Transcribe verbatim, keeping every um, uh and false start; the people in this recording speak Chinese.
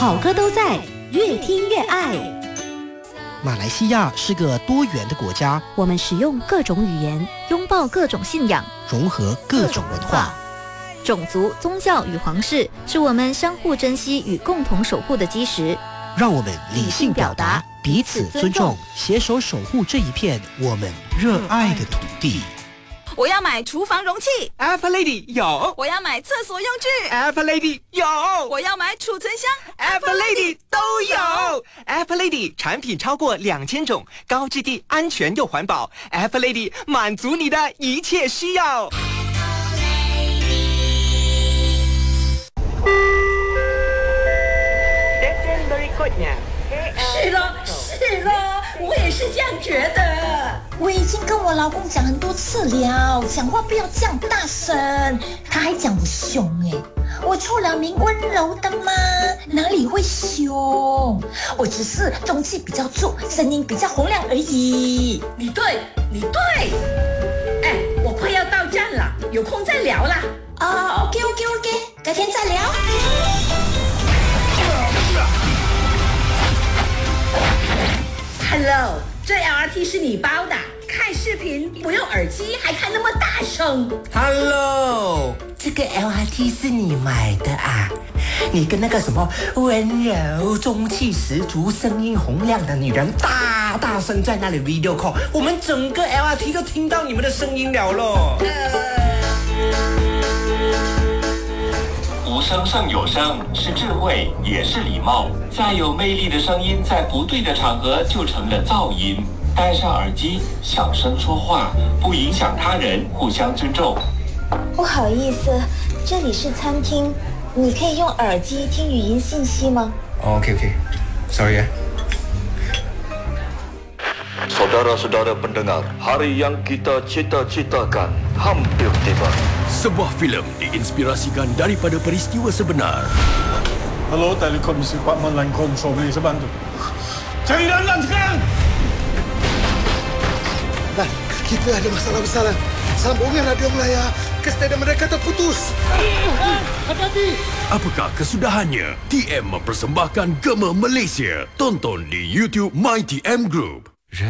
好歌都在，越听越爱。 马来西亚是个多元的国家， 我们使用各种语言，拥抱各种信仰， 融合各种文化。 种族、宗教与皇室是我们相互珍惜与共同守护的基石。 让我们理性表达，彼此尊重，携手守护这一片我们热爱的土地。 我要买厨房容器 Alpha Lady 有， 我要买厕所用具 Alpha Lady 有， 我要买储存箱 Alpha Lady 都有。Alpha Lady 产品超过两千种，高质地、安全又环保。Alpha Lady 满足你的一切需要。 是咯，是咯，我也是这样觉得。 我已经跟我老公讲很多次了，讲话不要这样大声。他还讲我凶哎，我出了名温柔的吗？哪里会凶？我只是中气比较足，声音比较洪亮而已。 你对，你对。哎，我快要到站了，有空再聊啦。 啊 ，OK OK OK， 改天再聊。 Hello， 这 L R T 是你包的，看视频不用耳机还看那么大声。 Hello， 这个 L R T 是你买的啊？你跟那个什么温柔、中气十足、声音洪亮的女人大大声在那里 video call， 我们整个 L R T 都听到你们的声音了咯。呃无声胜有声，是智慧，也是礼貌。再有魅力的声音，在不对的场合就成了噪音。戴上耳机，小声说话，不影响他人，互相尊重。 不好意思，这里是餐厅，你可以用耳机听语音信息吗？ OK OK， sorry 呀。 Saudara-saudara pendengar, hari yang kita cita-citakan hampir tiba. Sebuah filem diinspirasikan daripada peristiwa sebenar. Hello, Telekomunikasi Department Line Control, boleh saya bantu? Cari dalam sekarang! Nah, kita ada masalah besar. Sambungan radio Melaya ke stadium mereka terputus. Hati-hati! Apakah kesudahannya? T M mempersembahkan Gema Malaysia. Tonton di YouTube My T M Group.